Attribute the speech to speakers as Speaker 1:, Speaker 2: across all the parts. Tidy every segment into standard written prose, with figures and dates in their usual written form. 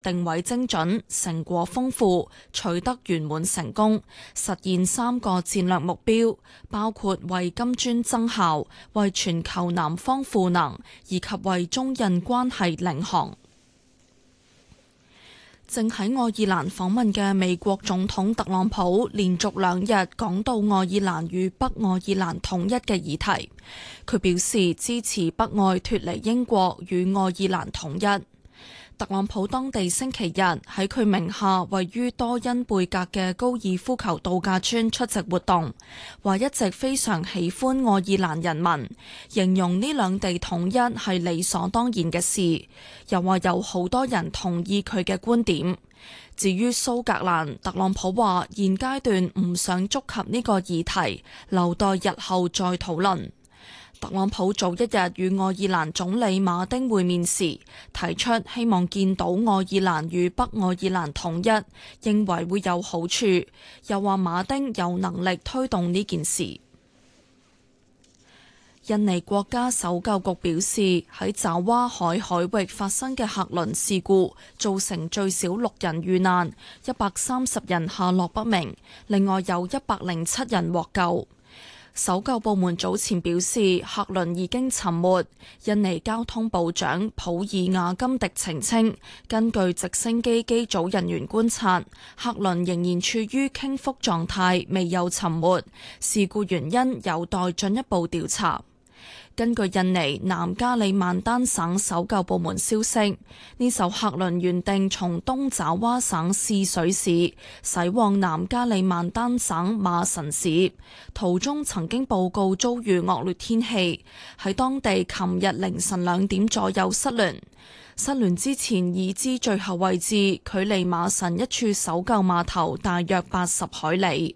Speaker 1: 定位精準，成果豐富，取得圓滿成功，實現3個戰略目標，包括為金磚增效、為全球南方賦能，以及為中印關係領航。正喺愛爾蘭訪問嘅美國總統特朗普連續2日講到愛爾蘭與北愛爾蘭統一嘅議題，佢表示支持北愛脫離英國與愛爾蘭統一。特朗普當地星期日喺佢名下位於多恩貝格嘅高爾夫球度假村出席活動，話一直非常喜歡愛爾蘭人民，形容呢兩地統一係理所當然嘅事，又話有好多人同意佢嘅觀點。至於蘇格蘭，特朗普話現階段唔想觸及呢個議題，留待日後再討論。特朗普早一日與愛爾蘭總理馬丁會面時，提出希望見到愛爾蘭與北愛爾蘭統一，認為會有好處，又話馬丁有能力推動呢件事。印尼國家搜救局表示，喺爪哇海海域發生嘅客輪事故，造成最少6人遇難，130人下落不明，另外有107人獲救。搜救部門早前表示，客輪已經沉沒。印尼交通部長普爾亞金迪澄清，根據直升機機組人員觀察，客輪仍然處於傾覆狀態，未有沉沒。事故原因有待進一步調查。根據印尼南加里曼丹省搜救部門消息，呢艘客輪原定從東爪哇省泗水市駛往南加里曼丹省馬臣市，途中曾經報告遭遇惡劣天氣，喺當地琴日凌晨2點左右失聯。失聯之前已知最後位置距離馬臣一處搜救碼頭大約80海里。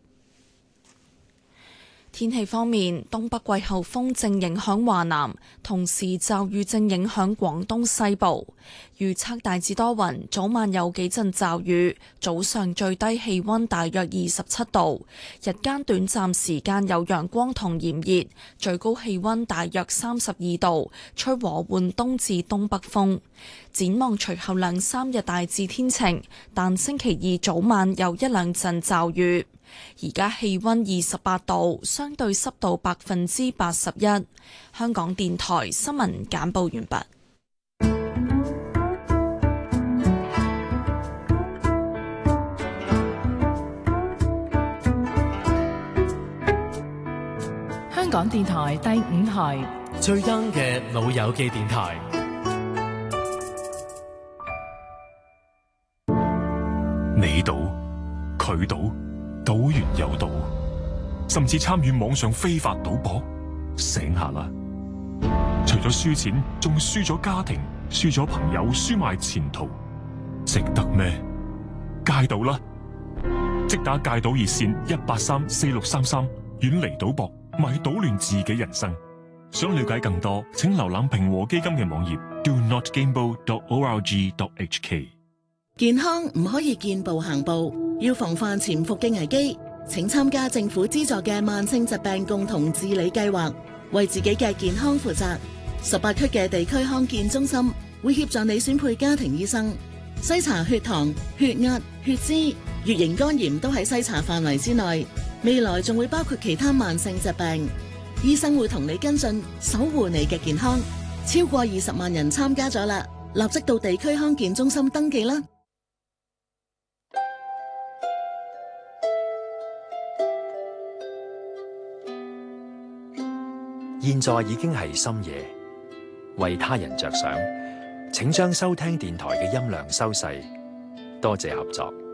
Speaker 1: 天氣方面，東北季候風正影響華南，同時驟雨正影響廣東西部。預測大致多雲，早晚有幾陣驟雨，早上最低氣溫大約27度，日間短暫時間有陽光同炎熱，最高氣溫大約32度，吹和緩東至東北風。展望隨後2-3日大致天晴，但星期二早晚有1-2陣驟雨。而家氣溫28度，相對濕度81%。香港電台新聞簡報完畢。
Speaker 2: 香港電台第5台
Speaker 3: 最 young 嘅老友記電台。
Speaker 4: 你賭，佢賭。賭完又賭，甚至參與網上非法賭博，醒下啦！除咗輸錢，仲輸咗家庭，輸咗朋友，輸埋前途，值得咩？戒賭啦！即打戒賭熱線1834633，遠離賭博，咪搗亂自己人生。想了解更多，請瀏覽平和基金嘅網頁 donotgamble.org.hk。
Speaker 5: 健康唔可以見步行步，要防範潛伏嘅危機，請參加政府資助嘅慢性疾病共同治理計劃，為自己嘅健康負責。18區嘅地區康健中心會協助你選配家庭醫生，篩查血糖、血壓、血脂、乙型肝炎都喺篩查範圍之內。未來仲會包括其他慢性疾病，醫生會同你跟進，守護你嘅健康。超過20萬人參加咗啦，立即到地區康健中心登記啦。
Speaker 6: 現在已經係深夜，為他人着想，請將收聽電台嘅音量收細，多謝合作。